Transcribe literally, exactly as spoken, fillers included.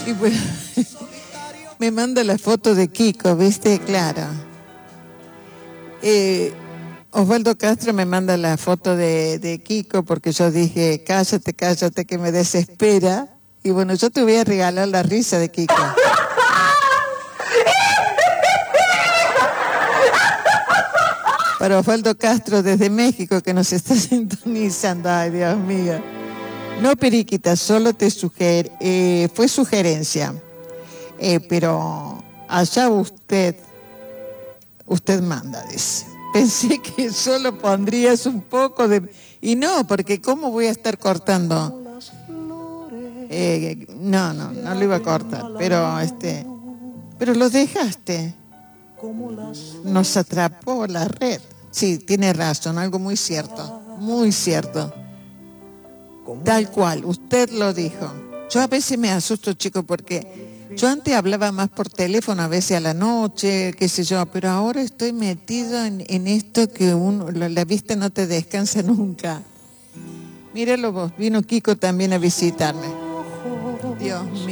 Y bueno, me manda la foto de Kiko, ¿viste? Claro. Eh, Osvaldo Castro me manda la foto de, de Kiko porque yo dije, cállate, cállate, que me desespera. Y bueno, yo te voy a regalar la risa de Kiko. Para Osvaldo Castro desde México, que nos está sintonizando. Ay, Dios mío. No, Periquita, solo te suger, eh, fue sugerencia. Eh, pero allá usted, usted manda, dice. Pensé que solo pondrías un poco de... Y no, porque ¿cómo voy a estar cortando? Eh, no, no, no lo iba a cortar, pero este... Pero lo dejaste. Nos atrapó la red. Sí, tiene razón, algo muy cierto, muy cierto. Tal cual, usted lo dijo. Yo a veces me asusto, chicos, porque yo antes hablaba más por teléfono, a veces a la noche, qué sé yo, pero ahora estoy metido en, en esto que uno, la, la vista no te descansa nunca. Míralo vos, vino Kiko también a visitarme. Dios mío.